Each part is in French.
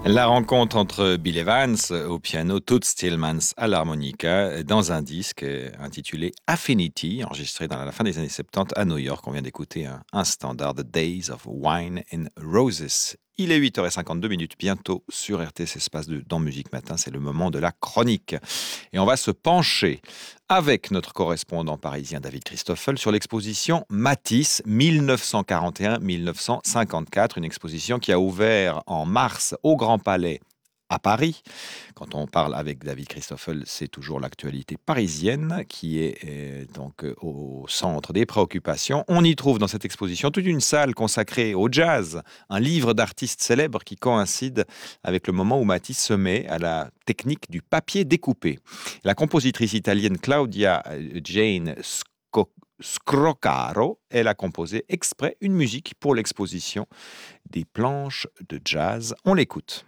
La rencontre entre Bill Evans au piano, Toots Thielemans à l'harmonica dans un disque intitulé Affinity, enregistré dans la fin des années 70 à New York. On vient d'écouter un standard, The Days of Wine and Roses. Il est 8h52 bientôt sur RTS Espace dans Musique Matin. C'est le moment de la chronique. Et on va se pencher avec notre correspondant parisien David Christoffel sur l'exposition Matisse 1941-1954. Une exposition qui a ouvert en mars au Grand Palais à Paris. Quand on parle avec David Christoffel, c'est toujours l'actualité parisienne qui est donc au centre des préoccupations. On y trouve dans cette exposition toute une salle consacrée au jazz, un livre d'artistes célèbres qui coïncide avec le moment où Matisse se met à la technique du papier découpé. La compositrice italienne Claudia Jane Scrocaro, elle a composé exprès une musique pour l'exposition des planches de jazz. On l'écoute.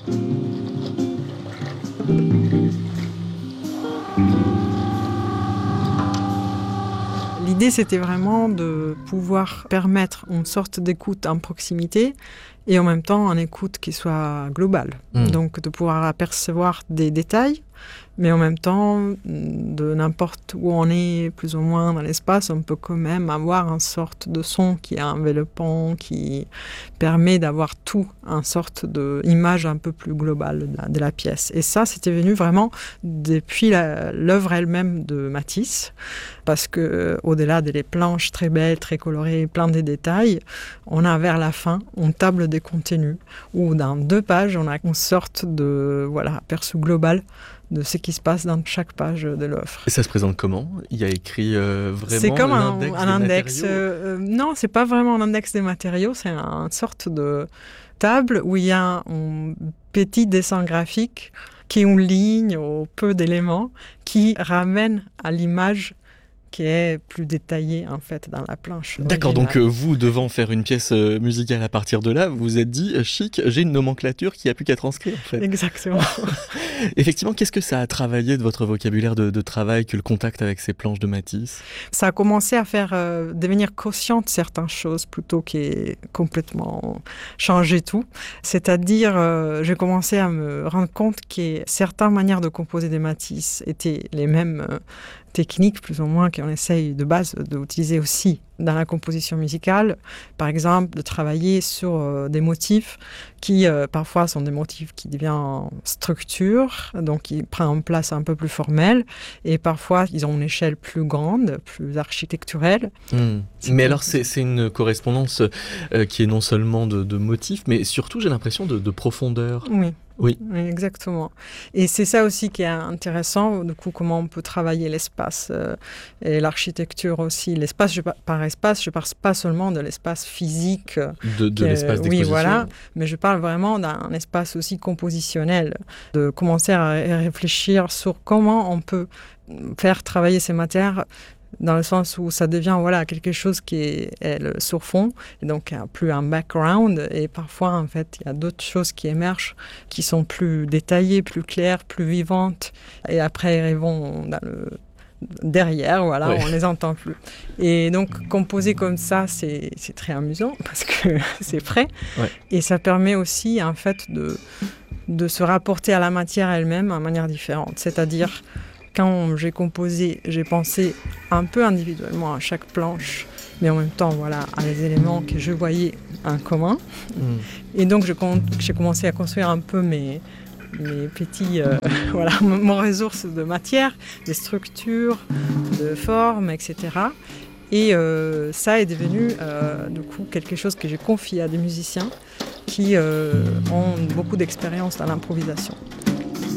L'idée, c'était vraiment de pouvoir permettre une sorte d'écoute en proximité et en même temps une écoute qui soit globale. Donc de pouvoir apercevoir des détails, mais en même temps, de n'importe où on est, plus ou moins dans l'espace, on peut quand même avoir une sorte de son qui est enveloppant, qui permet d'avoir tout, une sorte d'image un peu plus globale de la pièce. Et ça, c'était venu vraiment depuis l'œuvre elle-même de Matisse, parce que au-delà des planches très belles, très colorées, plein de détails, on a vers la fin une table des contenus, où dans 2 pages, on a une sorte de aperçu global de ce qui se passe dans chaque page de l'œuvre. Et ça se présente comment ? Il y a écrit vraiment c'est comme l'index un index. Non, c'est pas vraiment un index des matériaux, c'est une sorte de table où il y a un petit dessin graphique qui est une ligne ou peu d'éléments qui ramène à l'image qui est plus détaillée en fait dans la planche. D'accord, originale. donc vous, devant faire une pièce musicale à partir de là, vous vous êtes dit, chic, j'ai une nomenclature qui a plus qu'à transcrire en fait. Exactement. Effectivement, qu'est-ce que ça a travaillé de votre vocabulaire de travail que le contact avec ces planches de Matisse ? Ça a commencé à faire devenir consciente certaines choses plutôt que complètement changer tout. C'est-à-dire, j'ai commencé à me rendre compte que certaines manières de composer des Matisse étaient les mêmes techniques plus ou moins qu'on essaye de base d'utiliser aussi dans la composition musicale. Par exemple, de travailler sur des motifs qui parfois sont des motifs qui deviennent structure, donc qui prennent une place un peu plus formelle, et parfois ils ont une échelle plus grande, plus architecturelle. Mais alors c'est une correspondance qui est non seulement de motifs, mais surtout j'ai l'impression de profondeur. Oui, exactement. Et c'est ça aussi qui est intéressant, du coup, comment on peut travailler l'espace et l'architecture aussi. L'espace, je parle pas seulement de l'espace physique. De l'espace d'exposition. Oui, voilà, mais je parle vraiment d'un espace aussi compositionnel, de commencer à réfléchir sur comment on peut faire travailler ces matières dans le sens où ça devient quelque chose qui est le surfond, et donc plus un background, et parfois en fait il y a d'autres choses qui émergent qui sont plus détaillées, plus claires, plus vivantes, et après ils vont dans le derrière, on les entend plus. Et donc composer comme ça, c'est très amusant parce que c'est frais, et ça permet aussi en fait de se rapporter à la matière elle-même de manière différente, c'est-à-dire quand j'ai composé, j'ai pensé un peu individuellement à chaque planche, mais en même temps, à les éléments que je voyais en commun. Et donc, j'ai commencé à construire un peu mes petits, mon ressource de matière, des structures, de formes, etc. Et ça est devenu, du coup, quelque chose que j'ai confié à des musiciens qui ont beaucoup d'expérience dans l'improvisation.